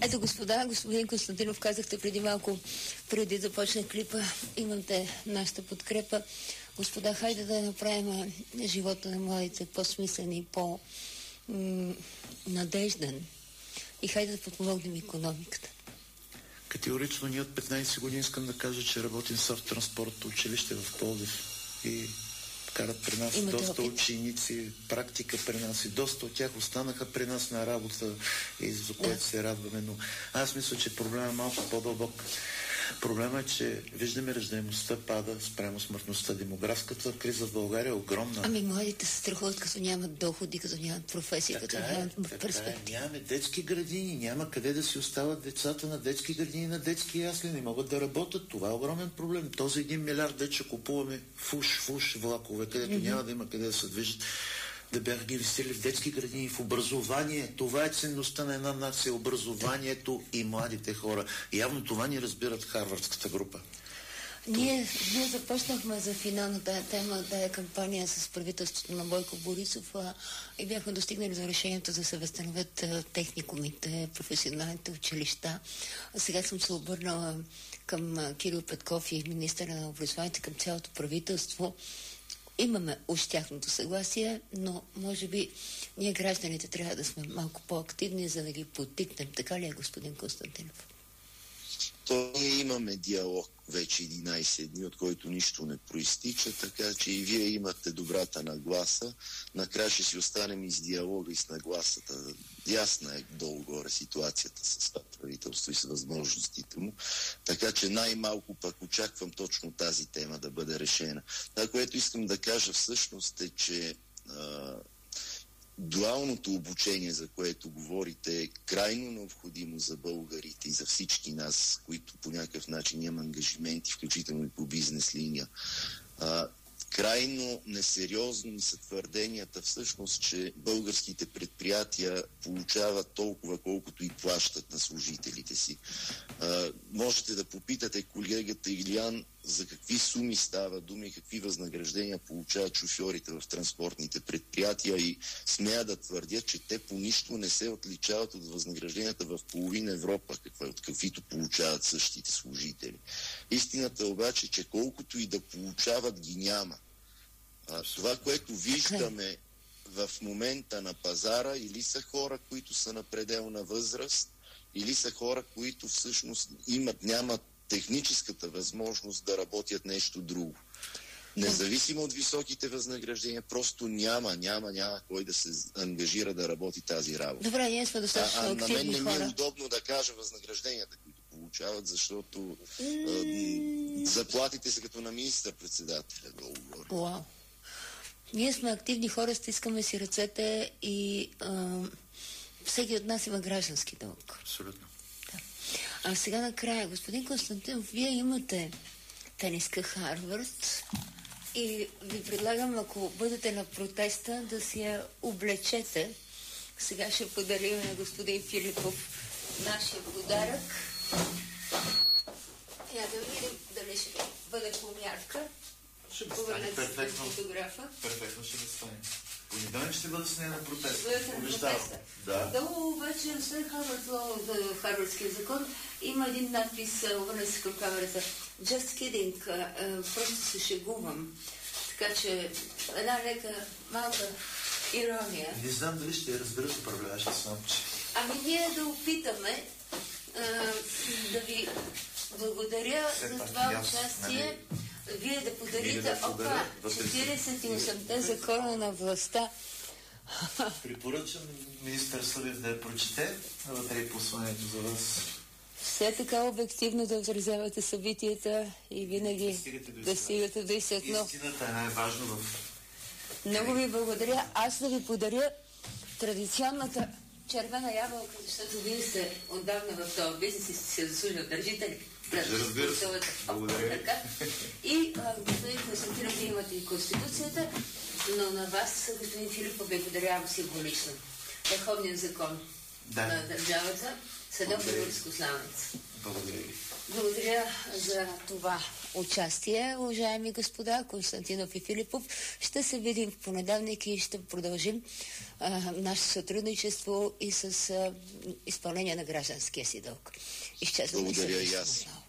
Ето, господа, господин Константинов, казахте преди малко, преди да почне клипа, имате нашата подкрепа. Господа, хайде да направим живота на младите по-смислен и по-надежден. И хайде да подпомогнем икономиката. Категорично ние от 15 години искам да кажа, че работим в транспортното училище в Пловдив и карат при нас доста ученици, практика при нас и доста от тях останаха при нас на работа и за което се радваме. Но аз мисля, че проблемът е малко по-дълбок. Проблемът е, че виждаме раждаемостта пада спрямо смъртността. Демографската криза в България е огромна. Ами младите се страхуват, като нямат доходи, като нямат професия, като нямат перспектива. Нямаме детски градини, няма къде да си остават децата на детски градини, на детски ясли, не могат да работят. Това е огромен проблем. Този 1 милиард вече купуваме фуш влакове, където няма да има къде да се движат. Да бяха ги висели в детски градини, в образование. Това е ценността на една нация, образованието и младите хора. Явно това ни разбират Харвардската група. Ние започнахме за финалната тема, тая кампания с правителството на Бойко Борисов и бяхме достигнали за решението да се възстановят техникумите, професионалните училища. Сега съм се обърнала към Кирил Петков и министъра на образованието, към цялото правителство. Имаме уж тяхното съгласие, но може би ние гражданите трябва да сме малко по-активни, за да ги подтикнем. Така ли е, господин Константинов? То ние имаме диалог вече 11 дни, от който нищо не проистича, така че и вие имате добрата нагласа. Накрая ще си останем и с диалога, и с нагласата. Ясна е долу-горе ситуацията с това правителство и с възможностите му. Така че най-малко пък очаквам точно тази тема да бъде решена. Това, което искам да кажа всъщност е, че дуалното обучение, за което говорите, е крайно необходимо за българите и за всички нас, които по някакъв начин имаме ангажименти, включително и по бизнес линия. Крайно несериозни са твърденията всъщност, че българските предприятия получават толкова, колкото и плащат на служителите си. Можете да попитате колегата Илиян за какви суми става дума и какви възнаграждения получават шофьорите в транспортните предприятия и смея да твърдя, че те по нищо не се отличават от възнагражденията в половина Европа, от каквито получават същите служители. Истината обаче, че колкото и да получават, ги няма. Това, което виждаме в момента на пазара, или са хора, които са на пределна възраст, или са хора, които всъщност нямат техническата възможност да работят нещо друго. Независимо от високите възнаграждения, просто няма кой да се ангажира да работи тази работа. Добре, ние сме достатъчно активни хора. На мен не ми е удобно да кажа възнагражденията, които получават, защото заплатите са като на министър-председателя долу-горе. Уау! Ние сме активни хора, стискаме си ръцете и всеки от нас има граждански дълг. Абсолютно. Да. А сега накрая, господин Константинов, вие имате тениска Харвард и ви предлагам, ако бъдете на протеста, да си я облечете. Сега ще подарим на господин Филипов нашия подарък. Я да видим дали ще бъде по мярка. Ще да стане перфектно. Перфектно ще да стане. Понеделник ще бъде с нея на протест. Долу обаче след Харвардския закон има един надпис, обърна се към камерата. Just kidding, просто се шегувам. Така че една лека, малка ирония. Не знам дали ще я разберат управляващи само, че... Ами ние да опитаме да ви благодаря за това участие. Вие да подарите 48-те закона на властта. Препоръчам министър Славев да я прочете, вътре и посланието за вас. Все така обективно да отразявате събитията и винаги да стигате до истина. Истината е най-важно в... Много ви благодаря. Аз да ви подаря традиционната червена ябълка, защото вие сте отдавна в този бизнес и сте се заслужили държители. Разбира се. Благодаря. И господин Константинов, вие имате и Конституцията, но на вас, господин Филипов, ви подарявам символично. Върховният закон на държавата, съдът българско славец. Благодаря ви. Благодаря за това участие, уважаеми господа Константинов и Филипов. Ще се видим в понеделник и ще продължим нашето сътрудничество и с изпълнение на гражданския си дълг. Благодаря и аз.